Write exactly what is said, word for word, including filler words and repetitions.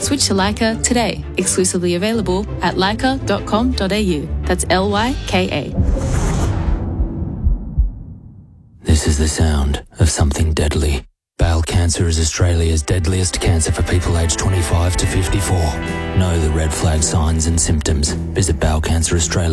Switch to Leica today. Exclusively available at leica dot com dot a u. That's L Y K A. This is the sound of something deadly. Bowel cancer is Australia's deadliest cancer for people aged twenty-five to fifty-four. Know the red flag signs and symptoms. Visit Bowel Cancer Australia